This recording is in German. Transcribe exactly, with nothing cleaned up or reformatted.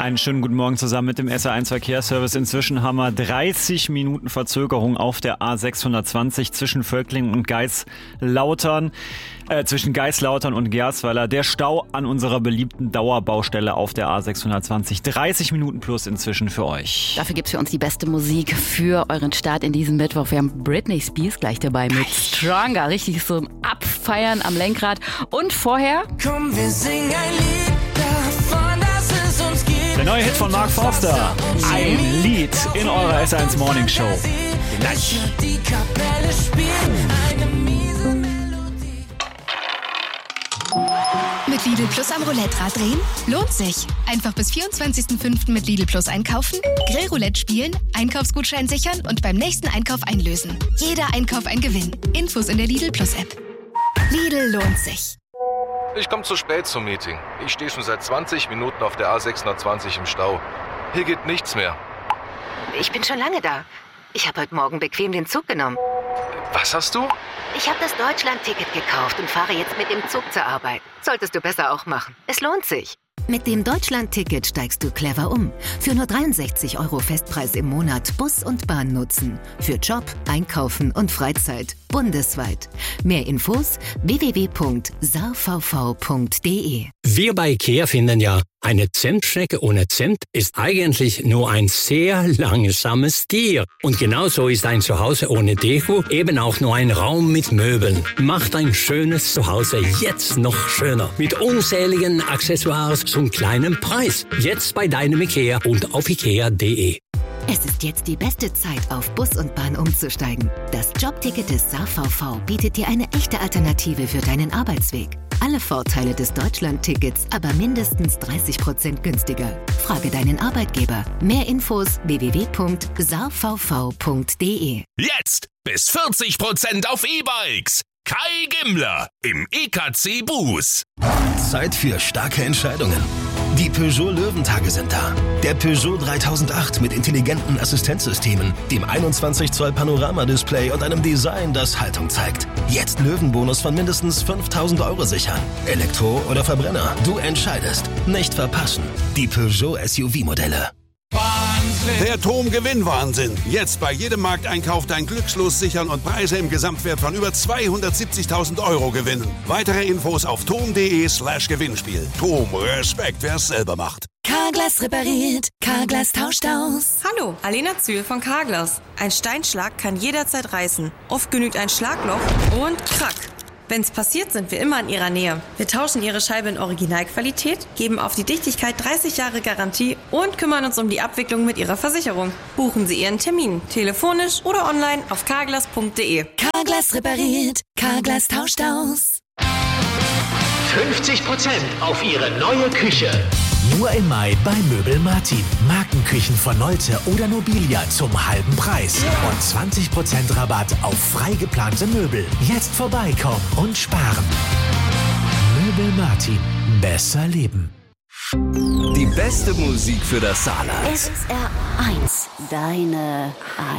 Einen schönen guten Morgen zusammen mit dem S R eins Verkehrsservice. Inzwischen haben wir dreißig Minuten Verzögerung auf der A sechshundertzwanzig zwischen Völklingen und Geislautern, äh, zwischen Geislautern und Gersweiler. Der Stau an unserer beliebten Dauerbaustelle auf der A sechshundertzwanzig. dreißig Minuten plus inzwischen für euch. Dafür gibt's für uns die beste Musik für euren Start in diesen Mittwoch. Wir haben Britney Spears gleich dabei mit Stronger. Richtig so Abfeiern am Lenkrad. Und vorher... Komm, wir singen ein Lied davon, dass es uns gibt. Der neue Hit von Mark Forster. Ein Lied in eurer S eins Morning Show. Gleich. Die Kapelle spielt eine miese Melodie. Mit Lidl Plus am Roulette-Rad drehen? Lohnt sich. Einfach bis vierundzwanzigsten fünften mit Lidl Plus einkaufen, Grillroulette spielen, Einkaufsgutschein sichern und beim nächsten Einkauf einlösen. Jeder Einkauf ein Gewinn. Infos in der Lidl Plus App. Lidl lohnt sich. Ich komme zu spät zum Meeting. Ich stehe schon seit zwanzig Minuten auf der A sechshundertzwanzig im Stau. Hier geht nichts mehr. Ich bin schon lange da. Ich habe heute Morgen bequem den Zug genommen. Was hast du? Ich habe das Deutschland-Ticket gekauft und fahre jetzt mit dem Zug zur Arbeit. Solltest du besser auch machen. Es lohnt sich. Mit dem Deutschland-Ticket steigst du clever um. Für nur dreiundsechzig Euro Festpreis im Monat Bus und Bahn nutzen. Für Job, Einkaufen und Freizeit. Bundesweit. Mehr Infos w w w punkt s a v v punkt d e. Wir bei IKEA finden ja, eine Zentstrecke ohne Zent ist eigentlich nur ein sehr langsames Tier. Und genauso ist ein Zuhause ohne Deko eben auch nur ein Raum mit Möbeln. Macht ein schönes Zuhause jetzt noch schöner. Mit unzähligen Accessoires zum kleinen Preis. Jetzt bei deinem IKEA und auf ikea punkt d e. Es ist jetzt die beste Zeit, auf Bus und Bahn umzusteigen. Das Jobticket des S A V V bietet dir eine echte Alternative für deinen Arbeitsweg. Alle Vorteile des Deutschland-Tickets, aber mindestens dreißig Prozent günstiger. Frage deinen Arbeitgeber. Mehr Infos w w w punkt s a v v punkt d e. Jetzt bis vierzig Prozent auf E-Bikes. Kai Gimmler im E K C Bus. Zeit für starke Entscheidungen. Die Peugeot Löwentage sind da. Der Peugeot dreitausendacht mit intelligenten Assistenzsystemen, dem einundzwanzig Zoll Panoramadisplay und einem Design, das Haltung zeigt. Jetzt Löwenbonus von mindestens fünftausend Euro sichern. Elektro oder Verbrenner, du entscheidest. Nicht verpassen. Die Peugeot S U V-Modelle. Der Tom-Gewinn-Wahnsinn. Jetzt bei jedem Markteinkauf dein Glückslos sichern und Preise im Gesamtwert von über zweihundertsiebzigtausend Euro gewinnen. Weitere Infos auf tom punkt d e slash Gewinnspiel. Tom, Respekt, wer es selber macht. Carglass repariert, Carglass tauscht aus. Hallo, Alena Zühl von Carglass. Ein Steinschlag kann jederzeit reißen. Oft genügt ein Schlagloch und krack. Wenn's passiert, sind wir immer in Ihrer Nähe. Wir tauschen Ihre Scheibe in Originalqualität, geben auf die Dichtigkeit dreißig Jahre Garantie und kümmern uns um die Abwicklung mit Ihrer Versicherung. Buchen Sie Ihren Termin, telefonisch oder online auf carglass punkt d e. Carglass repariert, Carglass tauscht aus. fünfzig Prozent auf Ihre neue Küche. Nur im Mai bei Möbel Martin. Markenküchen von Nolte oder Nobilia zum halben Preis. Und zwanzig Prozent Rabatt auf frei geplante Möbel. Jetzt vorbeikommen und sparen. Möbel Martin. Besser leben. Die beste Musik für das Saarland. S R eins. Deine